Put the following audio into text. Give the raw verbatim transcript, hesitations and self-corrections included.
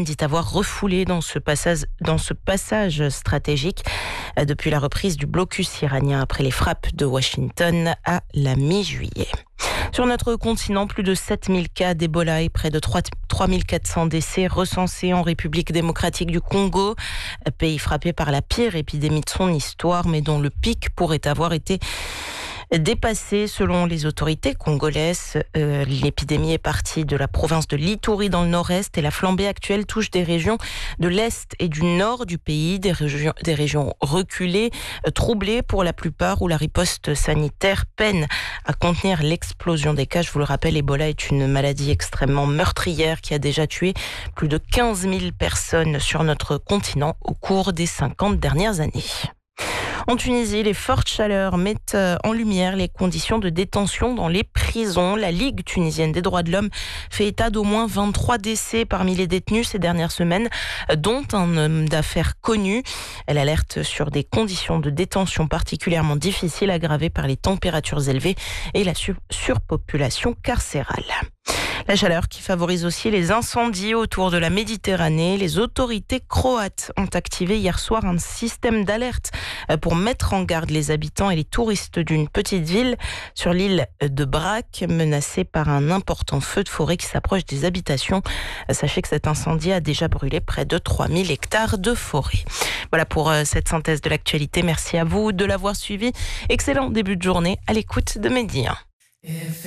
Biden dit avoir refoulé dans ce passage, dans ce passage stratégique depuis la reprise du blocus iranien après les frappes de Washington à la mi-juillet. Sur notre continent, plus de sept mille cas d'Ebola et près de trois mille quatre cents décès recensés en République démocratique du Congo, pays frappé par la pire épidémie de son histoire, mais dont le pic pourrait avoir été dépassé selon les autorités congolaises. Euh, l'épidémie est partie de la province de l'Ituri dans le nord-est et la flambée actuelle touche des régions de l'est et du nord du pays, des régions, des régions reculées, euh, troublées pour la plupart, où la riposte sanitaire peine à contenir l'explosion des cas. Je vous le rappelle, Ebola est une maladie extrêmement meurtrière qui a déjà tué plus de quinze mille personnes sur notre continent au cours des cinquante dernières années. En Tunisie, les fortes chaleurs mettent en lumière les conditions de détention dans les prisons. La Ligue tunisienne des droits de l'homme fait état d'au moins vingt-trois décès parmi les détenus ces dernières semaines, dont un homme d'affaires connu. Elle alerte sur des conditions de détention particulièrement difficiles, aggravées par les températures élevées et la sur- surpopulation carcérale. La chaleur qui favorise aussi les incendies autour de la Méditerranée. Les autorités croates ont activé hier soir un système d'alerte pour mettre en garde les habitants et les touristes d'une petite ville sur l'île de Brac, menacée par un important feu de forêt qui s'approche des habitations. Sachez que cet incendie a déjà brûlé près de trois mille hectares de forêt. Voilà pour cette synthèse de l'actualité. Merci à vous de l'avoir suivi. Excellent début de journée à l'écoute de Midi un.